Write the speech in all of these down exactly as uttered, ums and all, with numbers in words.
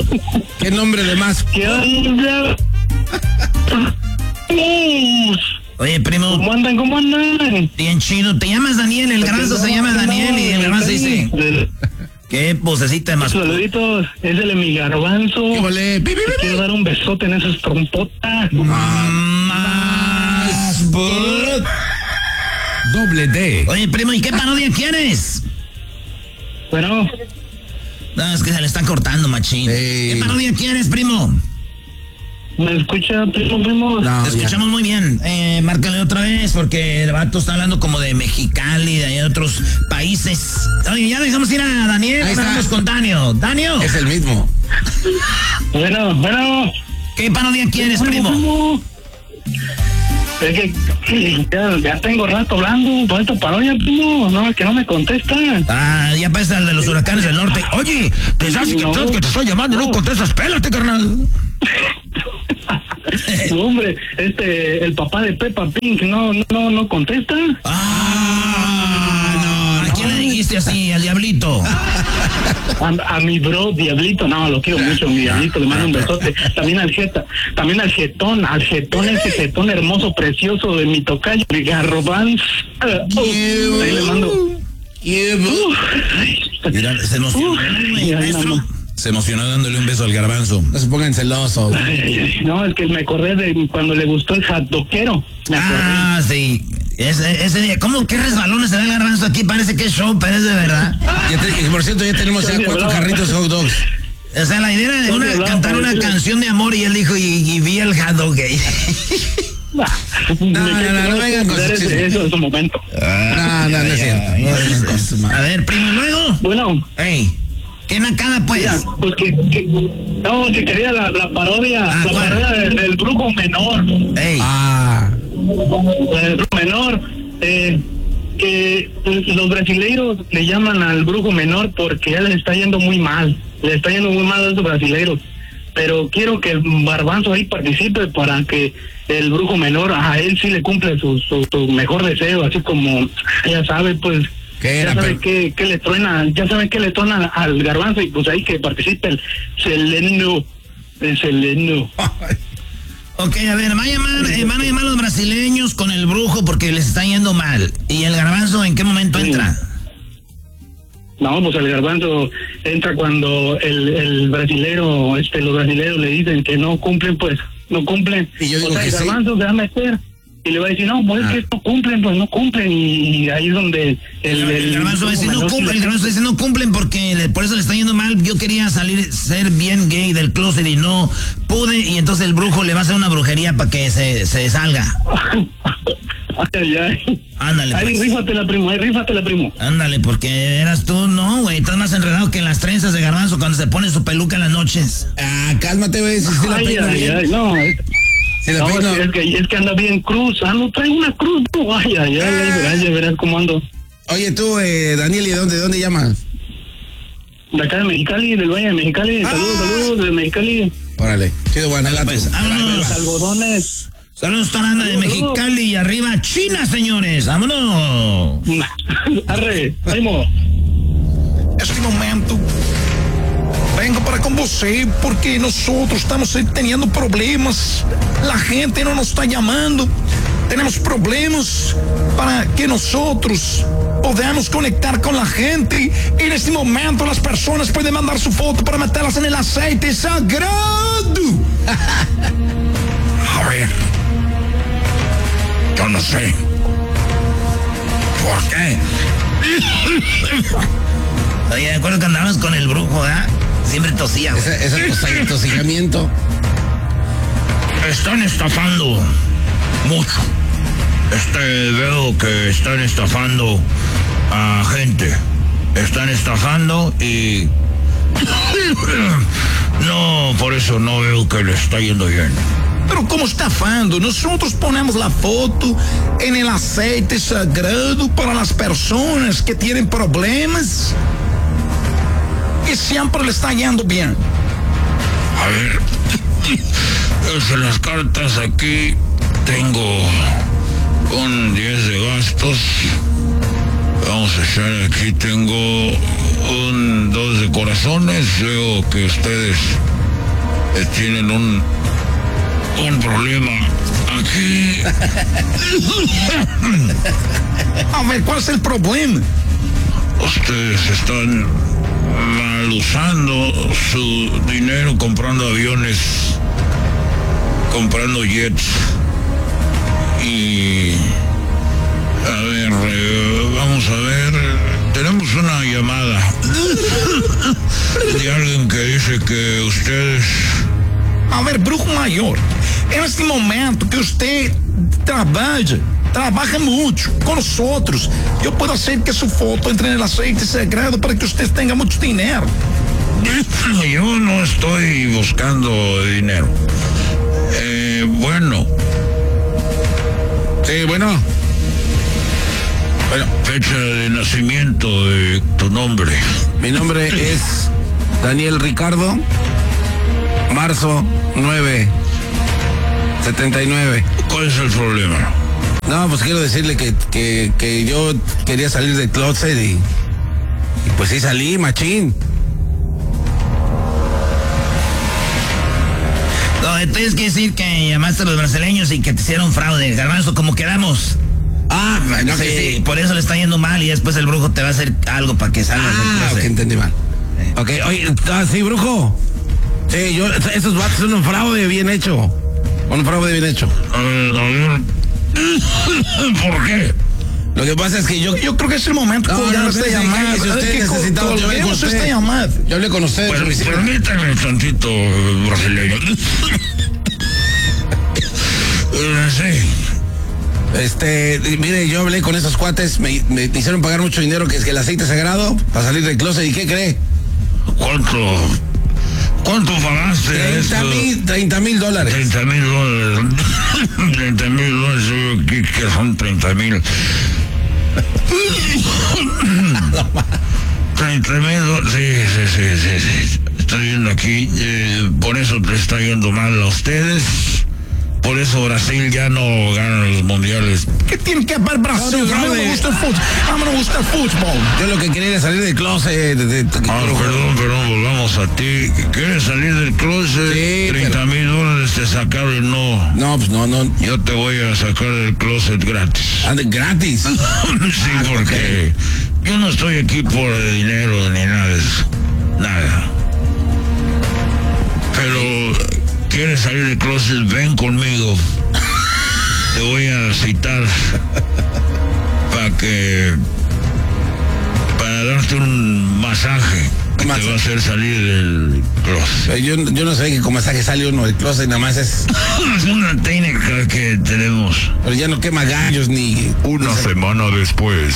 ¿Qué nombre de más? ¿Qué onda? Oye, primo. ¿Cómo andan? ¿Cómo andan? Bien chido. Te llamas Daniel, el garbanzo se llama Daniel y el garbanzo dice... ¿Qué vocecita de más? Saluditos, es el mi garbanzo. ¿Qué vale? Te quiero dar un besote en esas trompotas. Más... Doble D. Oye, primo, ¿y qué parodia quieres? Bueno... No, es que se le está cortando, machín. Hey. ¿Qué parodia quieres, primo? ¿Me escucha, primo, primo? No, Te escuchamos ya. muy bien. Eh, márcale otra vez porque el vato está hablando como de Mexicali, de ahí de otros países. Oye, ya dejamos ir a Daniel. Ahí está. Vamos con Danio. Danio, Es el mismo. Bueno, bueno. ¿qué parodia quieres, Bueno, primo? primo. Es que ya, ya tengo rato hablando por esta parodia, primo. No, que no me contesta. Ah, ya pasa el de los huracanes del norte. Oye, te hace que, No. que te estoy llamando y no contestas. Pélate, carnal. No, hombre, este, el papá de Peppa Pig no, no, no contesta. Ah, no. ¿A quién le dijiste así? Al diablito. A, a mi bro Diablito, no, lo quiero mucho, mi Diablito, le mando un besote. También al Jeta, también al Jetón, al Jetón, ese Jetón hermoso, precioso de mi tocayo, mi garbanzo. Uh, ahí le mando. Uh, Mira, se emocionó. uh, Güey, ahí maestro. nada más. Se emocionó dándole un beso al garbanzo. No se pongan celosos. Ay, ay, ay, no, es que me acordé de cuando le gustó el jatoquero. Me acordé. Ah, sí. Ese, ese día, ¿cómo qué resbalones se da el garbanzo aquí? Parece que es show, pero es de verdad. Ya te- por cierto, ya tenemos ya Sí, cuatro bravo. carritos hot dogs. O sea, la idea era de ¿Dónde una, hablaba cantar para una decirle? canción de amor y él dijo, y, y vi el hot dog gay. No, no, no, no vengan con su ese, chisme. eso es su momento. No, no, no es cierto. No vengan con su madre. A ver, primo, ¿y luego? Bueno, Ey, ¿qué nacada pues? mira, pues que, que- no, que quería la, la parodia, Ah, la ¿cuál? parodia del, del brujo menor. Ey, Ah, El brujo menor, eh, que los brasileiros le llaman al brujo menor porque ya les está yendo muy mal, le está yendo muy mal a los brasileiros, pero quiero que el Garbanzo ahí participe para que el brujo menor a él sí le cumple su, su, su mejor deseo, así como ya sabe, pues ¿qué era? ya sabe Pero- que, que le truena, ya sabe que le truena al Garbanzo y pues ahí que participe el Seleno, el Seleno. ok, a ver, van a llamar, eh, van a llamar los brasileños con el brujo porque les está yendo mal. ¿Y el garbanzo en qué momento Sí. entra? No, pues el Garbanzo entra cuando el, el brasilero, este, los brasileros le dicen que no cumplen, pues no cumplen. Y yo digo o sea, que el sí. Garbanzo se va a meter y le va a decir, no, pues Ah. es que no cumplen, pues no cumplen. Y ahí es donde el, El, el garbanzo dice, no cumplen, el garbanzo dice, no cumplen porque le- por eso le está yendo mal. Yo quería salir, ser bien gay del closet y no pude. Y entonces el brujo le va a hacer una brujería para que se, se salga. Ay, ay. Ándale, Ahí pues. rífatela, primo, ahí rífatela, primo. Ándale, porque eras tú, no, güey. Estás más enredado que las trenzas de garbanzo cuando se pone su peluca en las noches. ah, cálmate, güey. Si, si la Ay, peino ay, bien. ay, no, es, Si la no, peino. es, que, es que anda bien cruz, ah, no, trae una cruz, no, ay, ay, ay, ay, verás, ya verás cómo ando. Oye, tú, eh, Daniel, ¿y de dónde, de dónde llamas? De acá de Mexicali, del Valle de Mexicali, saludos, Ah. saludos de Mexicali. Órale, chido, Guanajuato. Pues, vámonos. Los algodones. Saludos, Taranda de Mexicali y arriba China, señores. Vámonos. Arre, ánimo. Este momento vengo para con você porque nosotros estamos teniendo problemas. La gente no nos está llamando. Tenemos problemas para que nosotros podamos conectar con la gente. Y en este momento las personas pueden mandar su foto para meterlas en el aceite sagrado. A ver, yo no sé por qué. Oye, de acuerdo que andábamos con el brujo, ¿verdad? Siempre tosía, güey. Ese, ese tosi- tosigamiento. Están estafando mucho. Este, veo que están estafando a gente. Están estafando y... No, por eso no veo que le está yendo bien. Pero como estafando, nosotros ponemos la foto en el aceite sagrado para las personas que tienen problemas y siempre le está yendo bien. A ver, en las cartas aquí tengo un diez de gastos. Vamos a echar aquí, tengo un dos de corazones. Veo que ustedes eh, tienen un, un problema aquí. A ver, ¿cuál es el problema? Ustedes están mal usando su dinero comprando aviones, comprando jets. Y a ver, eh, vamos a ver, tenemos una llamada de alguien que dice que ustedes... A ver, brujo mayor, en este momento que usted trabaja, trabaja mucho con nosotros, yo puedo hacer que su foto entre en el aceite sagrado para que usted tenga mucho dinero. Yo no estoy buscando dinero. Eh, bueno... Sí, bueno. Bueno, fecha de nacimiento de tu nombre. Mi nombre es Daniel Ricardo, marzo nueve, setenta y nueve. ¿Cuál es el problema? No, pues quiero decirle que, que, que yo quería salir del closet y, y pues sí salí, machín. No, tienes que decir que llamaste a los brasileños y que te hicieron fraude, Garbanzo, como quedamos. Ah, no, sí, que sí. Por eso le está yendo mal y después el brujo te va a hacer algo para que salgas del Ah, closet. ok, entendí mal. Eh. Ok, oye, ah, sí, brujo. Sí, yo, esos vatos son un fraude bien hecho. Un fraude bien hecho. A ver, a ver. ¿Por qué? Lo que pasa es que yo... Yo creo que es el momento No, que no, colgar esta espérese, llamada. que si usted Que necesitaba, yo hablé con colguemos usted. esta llamada. Yo hablé con usted. Pues, solicito- permítame tantito, brasileño. Eh, sí. Este, mire, yo hablé con esos cuates, me, me hicieron pagar mucho dinero, que es que el aceite sagrado, para salir del closet, ¿y qué cree? ¿Cuánto? ¿Cuánto pagaste? Treinta mil, treinta mil dólares. treinta mil dólares. treinta mil dólares, yo aquí que son treinta mil. treinta mil dólares, sí, sí, sí, sí, sí. Estoy viendo aquí, eh, por eso te está yendo mal a ustedes. Por eso Brasil ya no gana los mundiales. ¿Qué tiene que ver Brasil? No, no, a mí no me gusta el fútbol. A mí no me gusta el fútbol. Yo lo que quería era salir del closet. De, de, de, Ah, perdón, perdón, volvamos a ti. ¿Quieres salir del closet? Sí, treinta mil dólares te sacaron, no. No, pues no, no. Yo te voy a sacar del closet gratis. Ande, gratis. Sí, porque yo no estoy aquí por dinero ni nada de eso. Nada. Pero, ¿quieres salir del closet? Ven conmigo. Te voy a citar para que... para darte un masaje que Masaje. te va a hacer salir del closet. Yo, yo no sé que con masaje sale uno del closet, nada más es... Es una técnica que tenemos. Pero ya no quema gallos ni... Una semana después.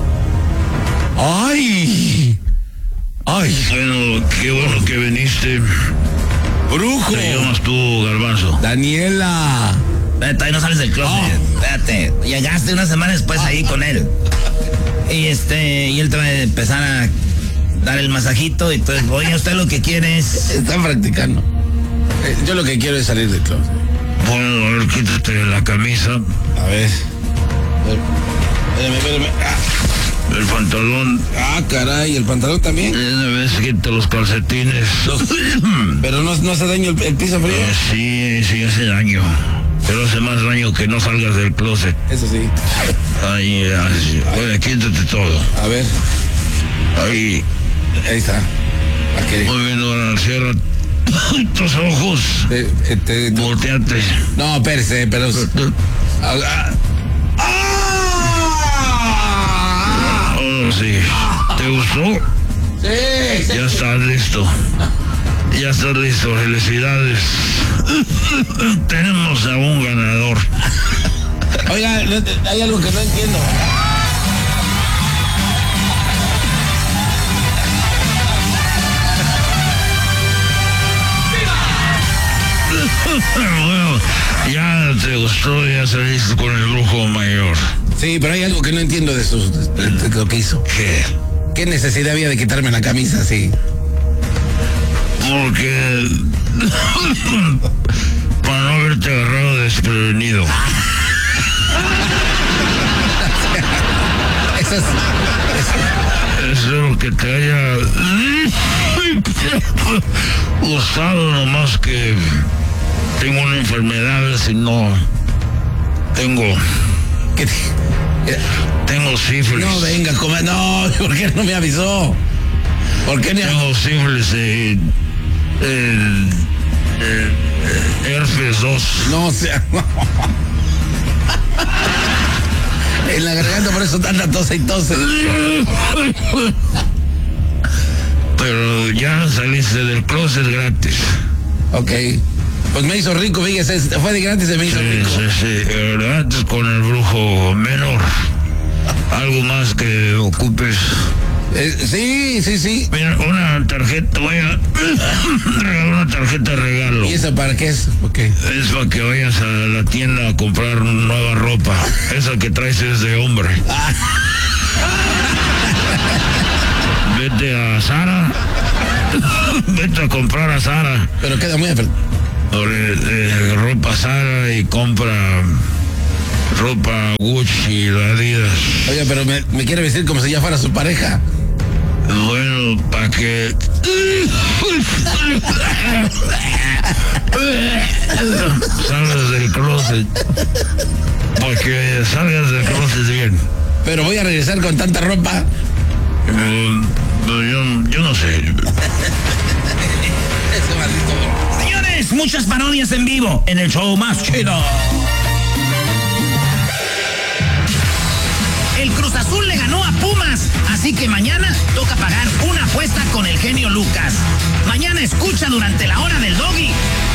¡Ay! ¡Ay! Bueno, qué bueno que viniste. ¡Brujo! Te llamas tú, Garbanzo. Daniela. Espérate, ahí no sales del closet. Oh. Espérate, llegaste una semana después ahí con él. Y este, y él te va a empezar a dar el masajito y pues, oye, usted lo que quiere es... Están practicando. Eh, Yo lo que quiero es salir del closet. Bueno, a ver, quítate la camisa, A ver. Espérame, espérame. Ah, el pantalón. ah, caray, el pantalón también. Una vez quita los calcetines. Pero no, no hace daño el, el piso frío. Eh, sí, sí hace daño. Pero hace más daño que no salgas del closet. Eso sí. Ahí, ahí. Oye, quítate todo. A ver, Ahí. ahí está. Aquí. Muy bien, ahora cierra tus ojos. Eh, eh, te- Volteate. no, espérese, pero... Ah, ah, ¡ah! Oh, sí. ¿Te gustó? Sí, sí. Ya estás listo. Ya estás listo. Felicidades. Tenemos a un ganador. Oiga, no- hay algo que no entiendo. Bueno, ya te gustó, ya saliste con el brujo mayor. Sí, pero hay algo que no entiendo de, sus, de, de lo que hizo. ¿Qué? ¿Qué necesidad había de quitarme la camisa así? Porque... para no haberte agarrado desprevenido. Eso es... Espero que te haya usado, nomás que tengo una enfermedad, si no tengo... ¿Qué te- Tengo sífilis. No, venga, come. No, ¿por qué no me avisó? ¿Por qué no? Tengo sífilis, eh, eh, eh, eh, herpes dos. No, o sea. En la garganta, por eso tanta tos y tos. Pero ya saliste del closet gratis. Ok. Pues me hizo rico, fíjese, fue de gratis, se me hizo Sí, rico. sí, sí. eh, Gratis con el brujo menor. Algo más que ocupes. Eh, sí, sí, sí. Mira, una tarjeta, voy a regalar una tarjeta de regalo. ¿Y eso para qué es? Ok. Es para que vayas a la tienda a comprar nueva ropa. Esa que traes es de hombre. Vete a Zara. Vete a comprar a Zara. Pero queda muy apretado. Sobre, eh, ropa Zara y compra ropa Gucci, Adidas. Oiga, pero me, me quiere vestir como si ya fuera su pareja. Bueno, para que salgas del closet. Para que salgas del closet bien. Pero voy a regresar con tanta ropa. Eh, yo, yo no sé. Ese maldito. Señores, muchas parodias en vivo en el show más chido. El Cruz Azul le ganó a Pumas, así que mañana toca pagar una apuesta con el genio Lucas. Mañana escucha durante la hora del Doggy